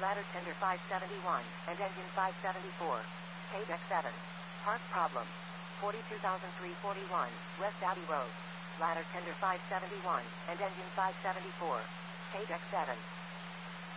Ladder tender 571, and engine 574. KDEX 7. Part problem. 42341, West Abbey Road. Ladder tender 571, and engine 574. KDEX 7.